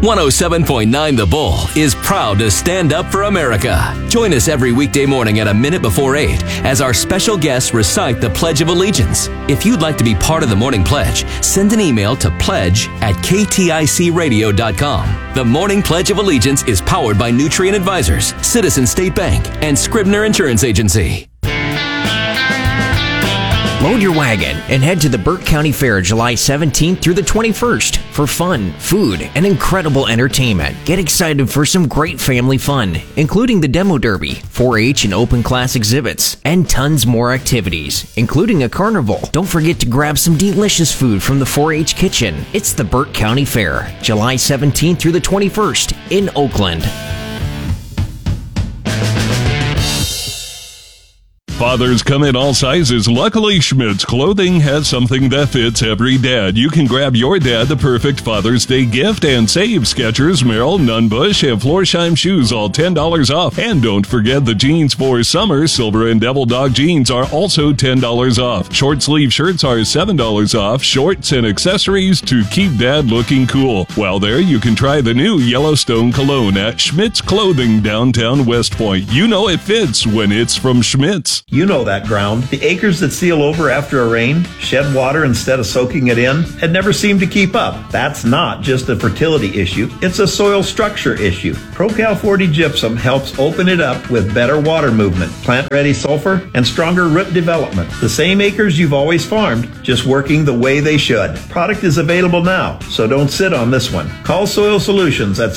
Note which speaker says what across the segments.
Speaker 1: 107.9 The Bull is proud to stand up for America. Join us every weekday morning at a minute before 8 as our special guests recite the Pledge of Allegiance. If you'd like to be part of the Morning Pledge, send an email to pledge@kticradio.com. The Morning Pledge of Allegiance is powered by Nutrient Advisors, Citizen State Bank, and Scribner Insurance Agency.
Speaker 2: Load your wagon and head to the Burke County Fair July 17th through the 21st for fun, food, and incredible entertainment. Get excited for some great family fun, including the Demo Derby, 4-H and open class exhibits, and tons more activities, including a carnival. Don't forget to grab some delicious food from the 4-H kitchen. It's the Burke County Fair, July 17th through the 21st in Oakland.
Speaker 3: Fathers come in all sizes. Luckily, Schmidt's Clothing has something that fits every dad. You can grab your dad the perfect Father's Day gift and save. Skechers, Merrill, Nunbush, and Florsheim shoes all $10 off. And don't forget the jeans for summer. Silver and Devil Dog jeans are also $10 off. Short sleeve shirts are $7 off. Shorts and accessories to keep dad looking cool. While there, you can try the new Yellowstone cologne at Schmidt's Clothing, downtown West Point. You know it fits when it's from Schmidt's.
Speaker 4: You know that ground. The acres that seal over after a rain, shed water instead of soaking it in, had never seemed to keep up. That's not just a fertility issue, it's a soil structure issue. ProCal 40 gypsum helps open it up with better water movement, plant-ready sulfur, and stronger root development. The same acres you've always farmed, just working the way they should. Product is available now, so don't sit on this one. Call Soil Solutions at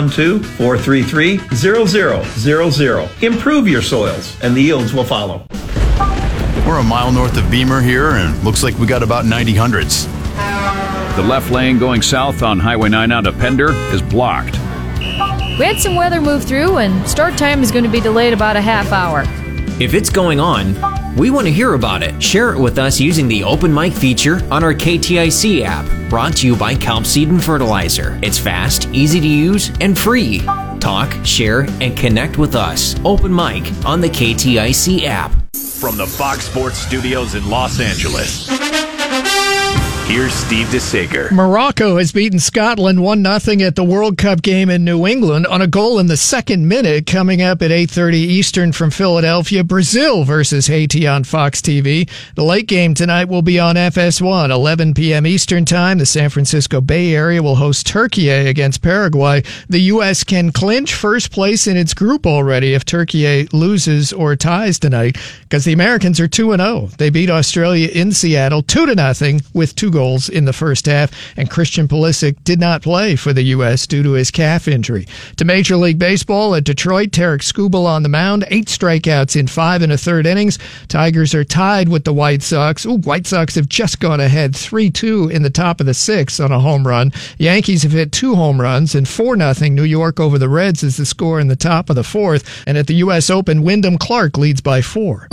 Speaker 4: 712-433-0000. Improve your soils, and the yields will follow.
Speaker 5: We're a mile north of Beamer here, and looks like we got about 90 hundredths.
Speaker 6: The left lane going south on Highway 9 out of Pender is blocked.
Speaker 7: We had some weather move through, and start time is going to be delayed about a half hour.
Speaker 2: If it's going on, we want to hear about it. Share it with us using the Open Mic feature on our KTIC app, brought to you by Kelp Seed and Fertilizer. It's fast, easy to use, and free. Talk, share, and connect with us. Open Mic on the KTIC app.
Speaker 8: From the Fox Sports Studios in Los Angeles, here's Steve DeSager.
Speaker 9: Morocco has beaten Scotland 1-0 at the World Cup game in New England on a goal in the second minute. Coming up at 8:30 Eastern from Philadelphia, Brazil versus Haiti on Fox TV. The late game tonight will be on FS1, 11 p.m. Eastern Time. The San Francisco Bay Area will host Turkey against Paraguay. The U.S. can clinch first place in its group already if Turkey loses or ties tonight, because the Americans are 2-0. They beat Australia in Seattle 2-0 with 2 goals in the first half, and Christian Pulisic did not play for the U.S. due to his calf injury. To Major League Baseball at Detroit, Tarek Skubal on the mound, 8 strikeouts in 5 1/3 innings. Tigers are tied with the White Sox. White Sox have just gone ahead 3-2 in the top of the 6th on a home run. Yankees have hit 2 home runs, and 4-0 New York over the Reds is the score in the top of the 4th. And at the U.S. Open, Wyndham Clark leads by 4.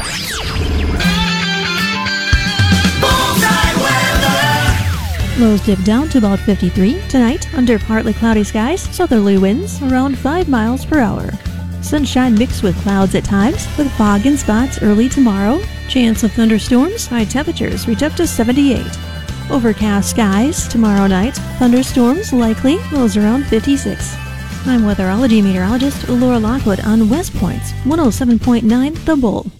Speaker 10: Lows dip down to about 53. Tonight, under partly cloudy skies, southerly winds around 5 miles per hour. Sunshine mixed with clouds at times, with fog in spots early tomorrow. Chance of thunderstorms, high temperatures reach up to 78. Overcast skies tomorrow night, thunderstorms likely, lows around 56. I'm weatherology meteorologist Laura Lockwood on West Point's 107.9 The Bull.